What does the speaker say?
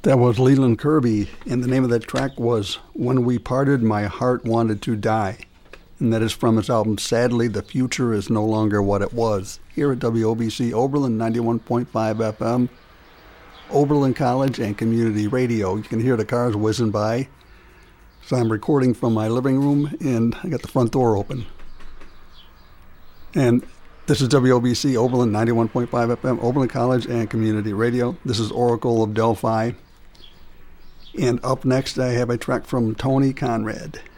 That was Leland Kirby, and the name of that track was When We Parted, My Heart Wanted to Die. And that is from his album, Sadly, the Future is No Longer What It Was. Here at WOBC Oberlin, 91.5 FM, Oberlin College and Community Radio. You can hear the cars whizzing by. So I'm recording from my living room, and I got the front door open. And this is WOBC Oberlin, 91.5 FM, Oberlin College and Community Radio. This is Oracle of Delphi. And up next, I have a track from Tony Conrad.